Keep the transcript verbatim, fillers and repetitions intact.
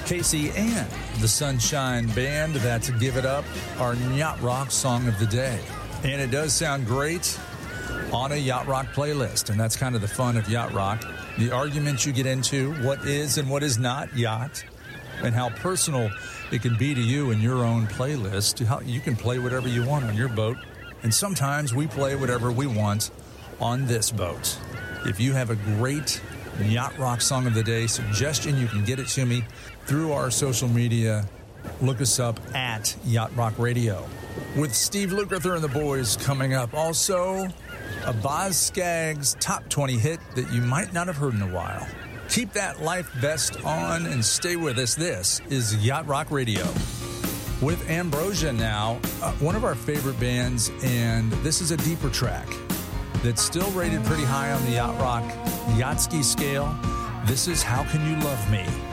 Casey and the Sunshine Band. That's Give It Up, our Yacht Rock song of the day. And it does sound great on a Yacht Rock playlist. And that's kind of the fun of Yacht Rock. The arguments you get into, what is and what is not yacht, and how personal it can be to you in your own playlist. How you can play whatever you want on your boat. And sometimes we play whatever we want on this boat. If you have a great Yacht Rock song of the day suggestion, you can get it to me through our social media. Look us up at Yacht Rock Radio. With Steve Lukather and the boys coming up. Also, a Boz Scaggs top twenty hit that you might not have heard in a while. Keep that life vest on and stay with us. This is Yacht Rock Radio. With Ambrosia now, uh, one of our favorite bands, and this is a deeper track that's still rated pretty high on the Yacht Rock Yachtski scale. This is How Can You Love Me?